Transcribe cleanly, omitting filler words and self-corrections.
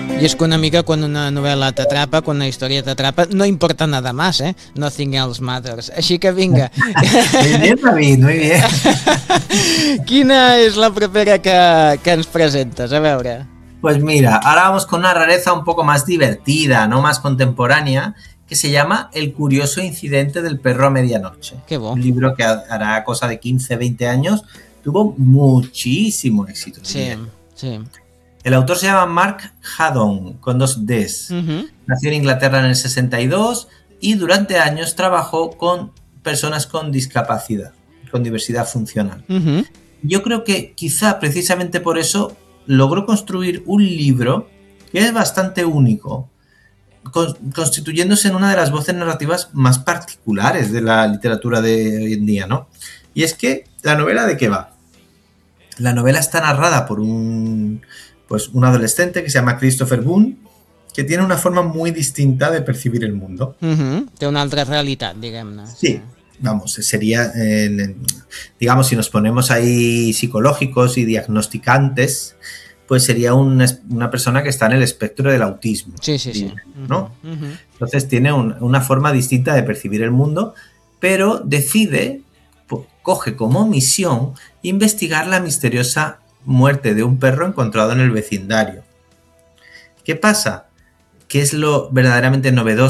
Y es que una mica quan una novel·la t'atrapa, quan una història t'atrapa, no importa nada más, Nothing else matters. Així que vinga. Muy bien, David, muy bien. Quina és la propera que ens presentes? A veure. Pues mira, ahora vamos con una rareza un poco más divertida, no más contemporánea, que se llama El curioso incidente del perro a medianoche. Qué bo. Un libro que hará cosa de 15, 20 años, tuvo muchísimo éxito. Sí, sí. El autor se llama Mark Haddon, con 2 Ds. Nació en Inglaterra en el 62 y durante años trabajó con personas con discapacidad, con diversidad funcional. Yo creo que quizá precisamente por eso logró construir un libro que es bastante único, constituyéndose en una de las voces narrativas más particulares de la literatura de hoy en día, ¿no? Y es que, ¿la novela de qué va? La novela está narrada por un adolescente que se llama Christopher Boone, que tiene una forma muy distinta de percibir el mundo. Té una altra realitat, diguem-ne. Sí, vamos, sería, digamos, si nos ponemos ahí psicológicos y diagnosticantes, pues sería una persona que está en el espectro del autismo. Sí. ¿No? Entonces tiene una forma distinta de percibir el mundo, pero coge como misión investigar la misteriosa muerte de un perro encontrado en el vecindario. ¿Qué pasa? ¿Qué es lo verdaderamente novedoso